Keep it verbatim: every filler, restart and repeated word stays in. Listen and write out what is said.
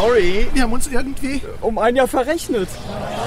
sorry, wir haben uns irgendwie um ein Jahr verrechnet.